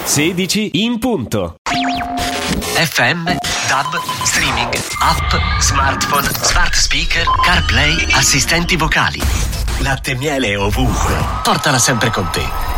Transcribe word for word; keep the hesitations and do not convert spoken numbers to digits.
sedici in punto. F M, D A B, streaming, app, smartphone, smart speaker, CarPlay, assistenti vocali. Latte e miele ovunque. Portala sempre con te.